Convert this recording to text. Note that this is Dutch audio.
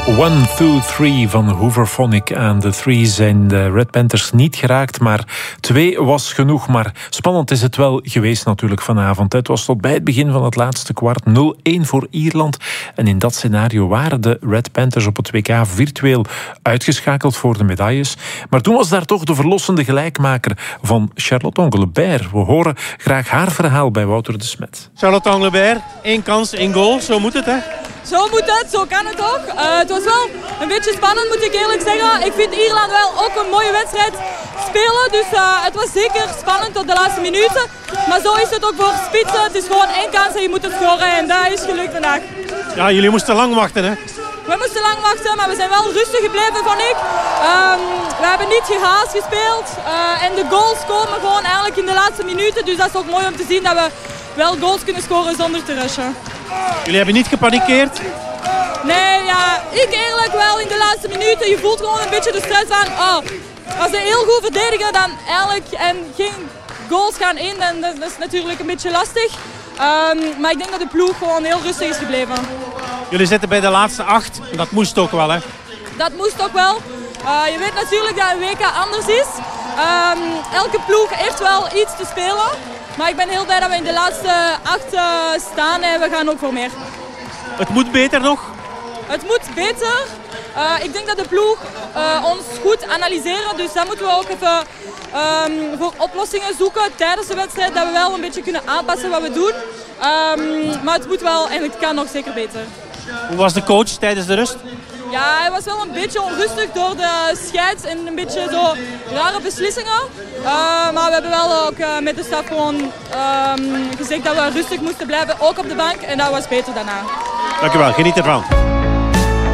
1, 2, 3 van Hooverphonic. Aan de 3 zijn de Red Panthers niet geraakt, maar 2 was genoeg. Maar spannend is het wel geweest natuurlijk vanavond. Het was tot bij het begin van het laatste kwart 0-1 voor Ierland. En in dat scenario waren de Red Panthers op het WK virtueel uitgeschakeld voor de medailles. Maar toen was daar toch de verlossende gelijkmaker van Charlotte Anglebert. We horen graag haar verhaal bij Wouter de Smet. Charlotte Anglebert, 1 kans, 1 goal. Zo moet het, hè? Zo moet het, zo kan het ook. Het was wel een beetje spannend, moet ik eerlijk zeggen. Ik vind Ierland wel ook een mooie wedstrijd spelen. Dus het was zeker spannend tot de laatste minuten. Maar zo is het ook voor spitsen. Het is gewoon 1 kans en je moet het scoren. En dat is gelukt vandaag. Ja, jullie moesten lang wachten, hè? We moesten lang wachten, maar we zijn wel rustig gebleven, vond ik. We hebben niet gehaast gespeeld. En de goals komen gewoon eigenlijk in de laatste minuten. Dus dat is ook mooi om te zien dat we wel goals kunnen scoren zonder te rushen. Jullie hebben niet gepanikeerd? Nee, ja, ik eerlijk wel in de laatste minuten. Je voelt gewoon een beetje de stress van, als ze heel goed verdedigen dan eigenlijk en geen goals gaan in, dan dat is natuurlijk een beetje lastig. Maar ik denk dat de ploeg gewoon heel rustig is gebleven. Jullie zitten bij de laatste 8, dat moest ook wel, hè? Dat moest ook wel. Je weet natuurlijk dat een WK anders is. Elke ploeg heeft wel iets te spelen. Maar ik ben heel blij dat we in de laatste 8 staan en we gaan ook voor meer. Het moet beter nog? Het moet beter. Ik denk dat de ploeg ons goed analyseren. Dus daar moeten we ook even voor oplossingen zoeken tijdens de wedstrijd. Dat we wel een beetje kunnen aanpassen wat we doen. Maar het moet wel en het kan nog zeker beter. Hoe was de coach tijdens de rust? Ja, hij was wel een beetje onrustig door de scheids en een beetje zo rare beslissingen. Maar we hebben wel ook met de staf gewoon gezegd dat we rustig moesten blijven, ook op de bank. En dat was beter daarna. Dankjewel, geniet ervan.